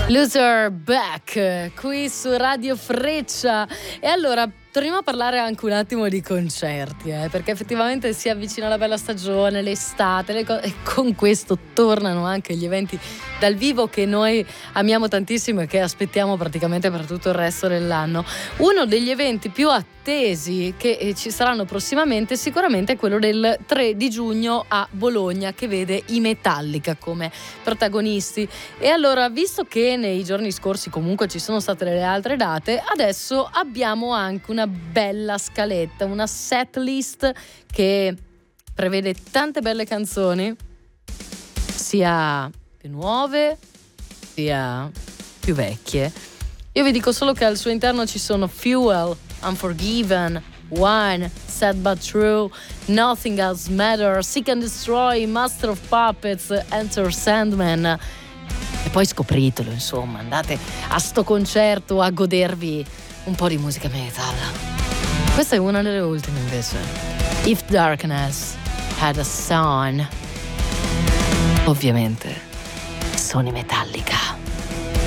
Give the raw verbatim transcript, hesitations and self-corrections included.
Loser Back qui su Radio Freccia. E allora torniamo a parlare anche un attimo di concerti, eh, perché effettivamente si avvicina la bella stagione, l'estate, le co- e con questo tornano anche gli eventi dal vivo che noi amiamo tantissimo e che aspettiamo praticamente per tutto il resto dell'anno. Uno degli eventi più attesi che eh, ci saranno prossimamente sicuramente è quello del tre di giugno a Bologna, che vede i Metallica come protagonisti. E allora, visto che nei giorni scorsi comunque ci sono state delle altre date, adesso abbiamo anche una bella scaletta, una set list che prevede tante belle canzoni, sia più nuove sia più vecchie. Io vi dico solo che al suo interno ci sono Fuel, Unforgiven, Wine, Sad But True, Nothing Else Matters, Seek and Destroy, Master of Puppets, Enter Sandman. E poi scopritelo, insomma, andate a sto concerto a godervi un po' di musica metal. Questa è una delle ultime invece. If Darkness Had a Sun. Ovviamente sono i Metallica.